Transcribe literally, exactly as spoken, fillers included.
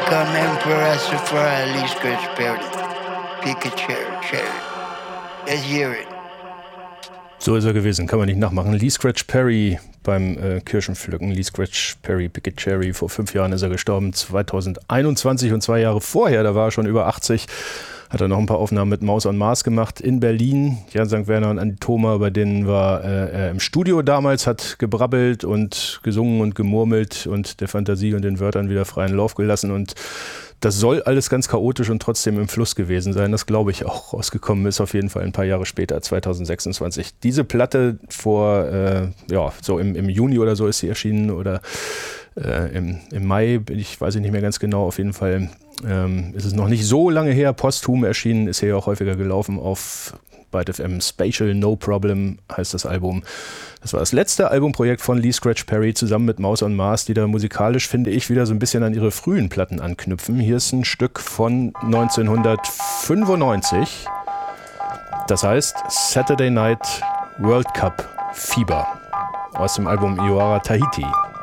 come Emperor Safari, Lee Scratch Perry, Pikachu, Cherry. Let's hear it. So ist er gewesen, kann man nicht nachmachen. Lee Scratch Perry beim äh, Kirschenpflücken. Lee Scratch Perry, Picket Cherry. Vor fünf Jahren ist er gestorben, zweitausendeinundzwanzig, und zwei Jahre vorher, da war er schon über achtzig, hat er noch ein paar Aufnahmen mit Maus on Mars gemacht in Berlin. Jan Sankt Werner und Andi Thoma, bei denen war äh, er im Studio damals, hat gebrabbelt und gesungen und gemurmelt und der Fantasie und den Wörtern wieder freien Lauf gelassen, und das soll alles ganz chaotisch und trotzdem im Fluss gewesen sein. Das glaube ich auch. Rausgekommen ist auf jeden Fall ein paar Jahre später, zweitausendsechsundzwanzig. Diese Platte vor, äh, ja, so im, im Juni oder so ist sie erschienen, oder äh, im, im Mai, ich weiß nicht mehr ganz genau, auf jeden Fall ähm, ist es noch nicht so lange her, posthum erschienen, ist hier ja auch häufiger gelaufen auf Byte F M. Spatial No Problem heißt das Album. Das war das letzte Albumprojekt von Lee Scratch Perry zusammen mit Maus on Mars, die da musikalisch, finde ich, wieder so ein bisschen an ihre frühen Platten anknüpfen. Hier ist ein Stück von neunzehnhundertfünfundneunzig. Das heißt Saturday Night World Cup Fieber aus dem Album Iwara Tahiti.